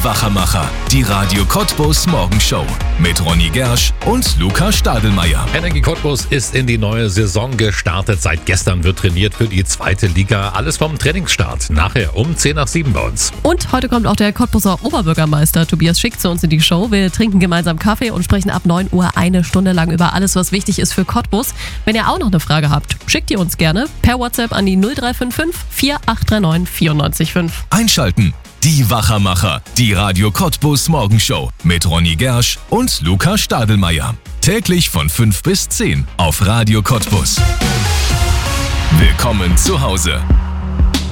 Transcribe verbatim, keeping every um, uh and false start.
Die Wachermacher, die Radio Cottbus Morgenshow mit Ronny Gersch und Luca Stadelmeier. Energie Cottbus ist in die neue Saison gestartet. Seit gestern wird trainiert für die zweite Liga. Alles vom Trainingsstart. Nachher um zehn nach sieben bei uns. Und heute kommt auch der Cottbuser Oberbürgermeister Tobias Schick zu uns in die Show. Wir trinken gemeinsam Kaffee und sprechen ab neun Uhr eine Stunde lang über alles, was wichtig ist für Cottbus. Wenn ihr auch noch eine Frage habt, schickt ihr uns gerne per WhatsApp an die null drei fünf fünf vier acht drei neun vier neun fünf. Einschalten. Die Wachermacher, die Radio Cottbus Morgenshow mit Ronny Gersch und Luca Stadelmeier. Täglich von fünf bis zehn auf Radio Cottbus. Willkommen zu Hause.